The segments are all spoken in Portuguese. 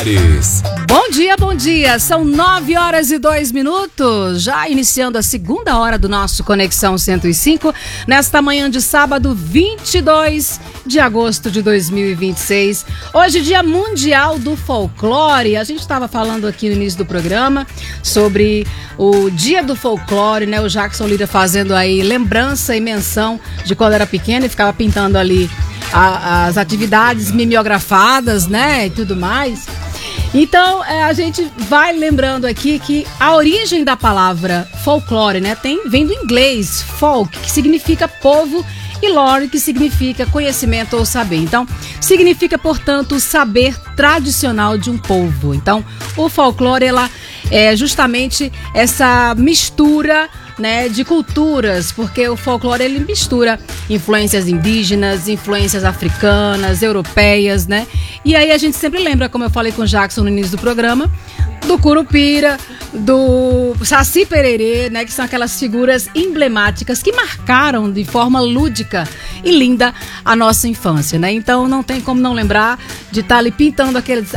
Tavares. Bom dia. São 9h02, já iniciando a segunda hora do nosso Conexão 105, nesta manhã de sábado, 22 de agosto de 2026. Hoje, Dia Mundial do Folclore. A gente estava falando aqui no início do programa sobre o Dia do Folclore, né? O Jackson Lira fazendo aí lembrança e menção de quando era pequeno e ficava pintando ali as atividades mimeografadas, né? E tudo mais. Então, a gente vai lembrando aqui que a origem da palavra folclore, né, vem do inglês folk, que significa povo, e lore, que significa conhecimento ou saber. Então, significa, portanto, o saber tradicional de um povo. Então, o folclore, ela é justamente essa mistura, né, de culturas, porque o folclore ele mistura influências indígenas, influências africanas, europeias, né? E aí a gente sempre lembra, como eu falei com o Jackson no início do programa, do Curupira, do Saci Pererê, né, que são aquelas figuras emblemáticas que marcaram de forma lúdica e linda a nossa infância, né? Então não tem como não lembrar de estar ali pintando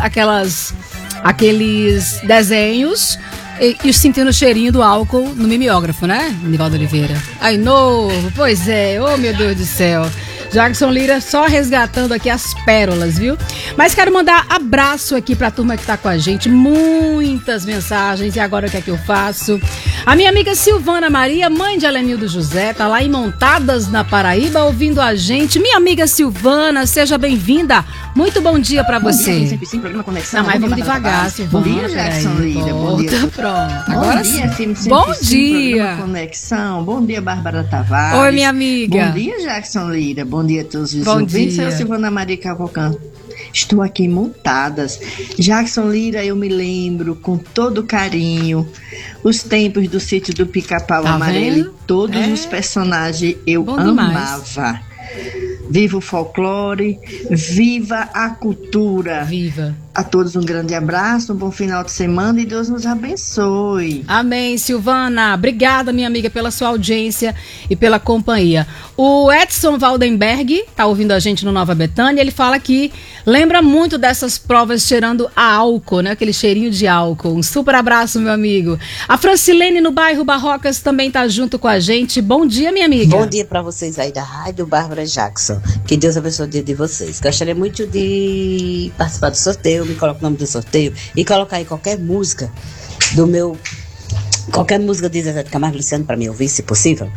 aqueles desenhos e sentindo o cheirinho do álcool no mimeógrafo, né, Nivaldo Oliveira? Ai, novo, pois é, oh meu Deus do céu. Jackson Lira só resgatando aqui as pérolas, viu? Mas quero mandar abraço aqui pra turma que tá com a gente, muitas mensagens, e agora o que é que eu faço? A minha amiga Silvana Maria, mãe de Alenildo José, tá lá em Montadas, na Paraíba, ouvindo a gente. Minha amiga Silvana, seja bem-vinda. Muito bom dia pra você. Bom dia, 105, programa Conexão. Não, mas vamos devagar, Silvana. Bom dia, Jackson Lira. Bom dia. Pronto. Agora sim. Bom dia, Conexão. Bom dia, Bárbara Tavares. Oi, minha amiga. Bom dia, Jackson Lira. Bom dia a todos os Bom ouvintes. dia. Eu, Silvana Maria Cavalcante. Estou aqui em Montadas. Jackson Lira, eu me lembro com todo carinho os tempos do sítio do Pica-Pau Amarelo e todos os personagens eu amava. Viva o folclore, viva a cultura. Viva. A todos um grande abraço, um bom final de semana e Deus nos abençoe. Amém, Silvana. Obrigada, minha amiga, pela sua audiência e pela companhia. O Edson Valdenberg tá ouvindo a gente no Nova Betânia. Ele fala que lembra muito dessas provas cheirando a álcool, né? Aquele cheirinho de álcool. Um super abraço, meu amigo. A Francilene no bairro Barrocas também tá junto com a gente. Bom dia, minha amiga. Bom dia para vocês aí da Rádio Bárbara Jackson. Que Deus abençoe o dia de vocês. Gostaria muito de participar do sorteio. Me coloca o nome do sorteio e colocar aí qualquer música do meu. Qualquer música de Zezé de Camargo e Luciano para me ouvir, se possível.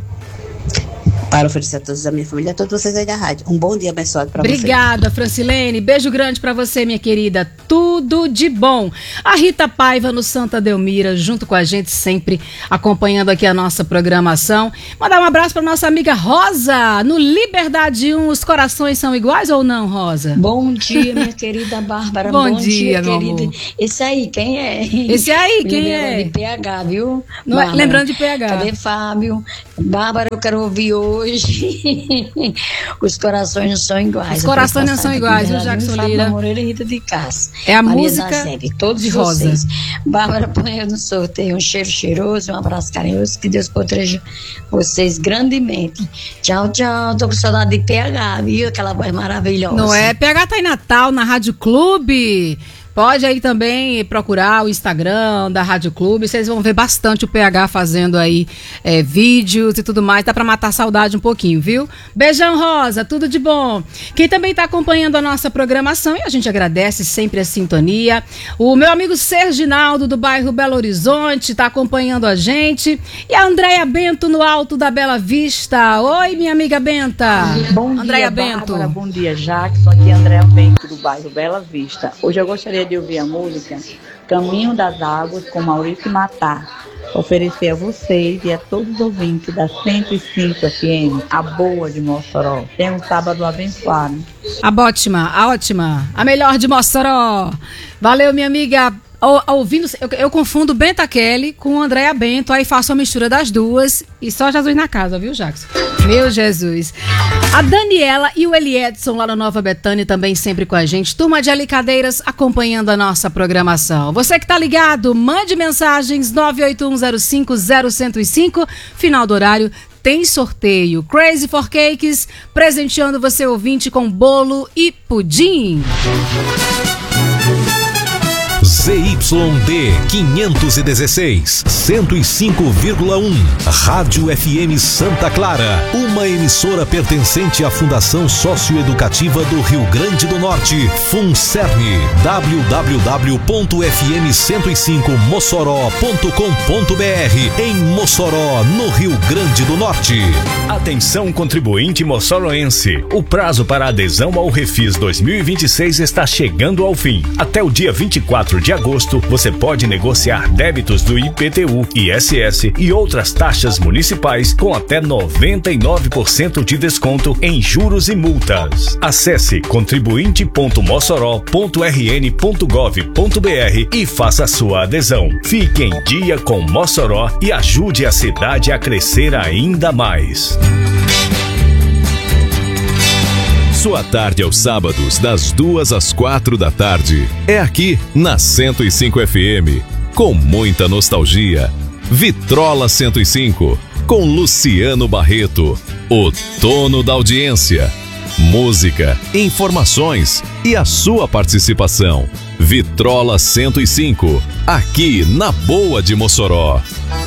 Para oferecer a todos da minha família, a todos vocês aí da rádio. Um bom dia abençoado para vocês. Obrigada, Francilene. Beijo grande para você, minha querida. Tudo de bom. A Rita Paiva no Santa Delmira, junto com a gente sempre, acompanhando aqui a nossa programação. Mandar um abraço para nossa amiga Rosa, no Liberdade 1. Os corações são iguais ou não, Rosa? Bom dia, minha querida Bárbara. Bom dia, meu querida. amor. Esse aí, quem é? Esse aí, quem é? De PH, viu? Não é, lembrando de PH. Cadê Fábio? Bárbara, eu quero ouvir hoje. Os corações não são iguais. Os corações não são iguais, viu, Jackson Lira? Moreira e Rita de Cássia. É a Maria música da Sebe, todos de vocês. Rosa. Bárbara, põe no sorteio um cheiro cheiroso, um abraço carinhoso, que Deus proteja vocês grandemente. Tchau, tchau. Tô com saudade de PH, viu? Aquela voz maravilhosa. Não é? PH tá em Natal, na Rádio Clube. Pode aí também procurar o Instagram da Rádio Clube, vocês vão ver bastante o PH fazendo aí vídeos e tudo mais, dá pra matar a saudade um pouquinho, viu? Beijão, Rosa, tudo de bom. Quem também tá acompanhando a nossa programação, e a gente agradece sempre a sintonia, o meu amigo Serginaldo do bairro Belo Horizonte tá acompanhando a gente, e a Andréia Bento no Alto da Bela Vista. Oi, minha amiga Benta. Bom Andréia dia, Bento. Bárbara, bom dia, Jackson, aqui é Andréia Bento do bairro Bela Vista. Hoje eu gostaria de ouvir a música Caminho das Águas com Maurício Matar. Oferecer a vocês e a todos os ouvintes da 105 FM, a boa de Mossoró. Tenha um sábado abençoado. A ótima, a melhor de Mossoró. Valeu, minha amiga. Ouvindo, eu confundo Benta Kelly com Andréia Bento, aí faço a mistura das duas e só Jesus na casa, viu, Jackson? Meu Jesus. A Daniela e o Eliedson lá no Nova Betânia também sempre com a gente. Turma de Alicadeiras acompanhando a nossa programação. Você que tá ligado, mande mensagens 981050105, final do horário. Tem sorteio. Crazy for Cakes, presenteando você ouvinte com bolo e pudim. ZYD 516, 105,1. Rádio FM Santa Clara, uma emissora pertencente à Fundação Socioeducativa do Rio Grande do Norte, FUNCERN, www.fm105mossoró.com.br, em Mossoró, no Rio Grande do Norte. Atenção, contribuinte moçoroense, o prazo para adesão ao Refis 2026 está chegando ao fim. Até o dia 24 de agosto, você pode negociar débitos do IPTU, ISS e outras taxas municipais com até 99% de desconto em juros e multas. Acesse contribuinte.mossoró.rn.gov.br e faça sua adesão. Fique em dia com Mossoró e ajude a cidade a crescer ainda mais. Sua tarde aos sábados, das 2 às 4 da tarde. É aqui, na 105 FM. Com muita nostalgia. Vitrola 105, com Luciano Barreto. O dono da audiência. Música, informações e a sua participação. Vitrola 105, aqui na Boa de Mossoró.